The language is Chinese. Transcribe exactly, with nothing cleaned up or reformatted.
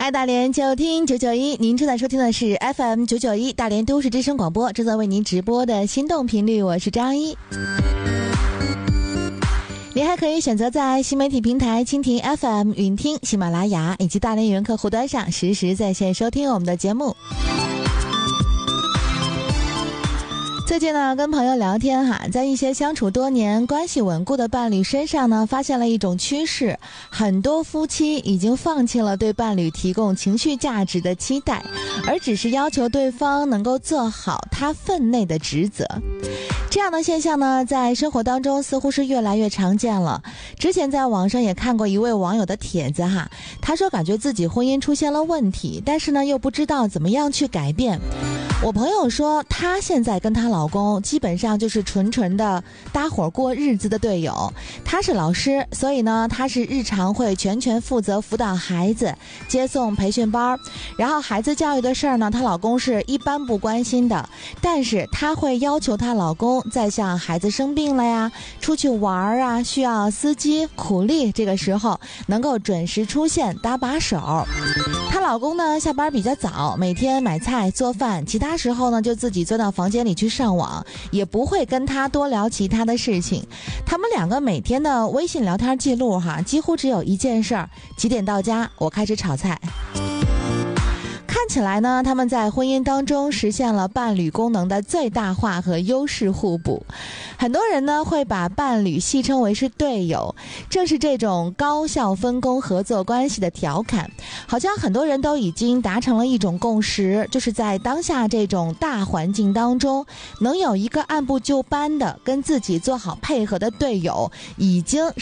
爱大连就听九九一，您正在收听的是 F M 九九一大连都市之声广播，正在为您直播的心动频率，我是张一。您还可以选择在新媒体平台蜻蜓 F M、云听、喜马拉雅以及大连语文客户端上实时在线收听我们的节目。最近呢，跟朋友聊天哈，在一些相处多年、关系稳固的伴侣身上呢，发现了一种趋势：很多夫妻已经放弃了对伴侣提供情绪价值的期待，而只是要求对方能够做好他分内的职责。这样的现象呢，在生活当中似乎是越来越常见了。之前在网上也看过一位网友的帖子哈，他说感觉自己婚姻出现了问题，但是呢又不知道怎么样去改变。我朋友说，她现在跟她老公基本上就是纯纯的搭伙过日子的队友。她是老师，所以呢，她是日常会全权负责辅导孩子、接送培训班，然后孩子教育的事儿呢，她老公是一般不关心的。但是她会要求她老公在像孩子生病了呀、出去玩啊、需要司机苦力这个时候，能够准时出现搭把手。她老公呢，下班比较早，每天买菜做饭，其他时候呢就自己钻到房间里去上网，也不会跟她多聊其他的事情。他们两个每天的微信聊天记录哈，几乎只有一件事儿：几点到家，我开始炒菜。看起来呢，他们在婚姻当中实现了伴侣功能的最大化和优势互补。很多人呢会把伴侣戏称为是队友，正是这种高效分工合作关系的调侃，好像很多人都已经达成了一种共识，就是在当下这种大环境当中，能有一个按部就班的跟自己做好配合的队友，已经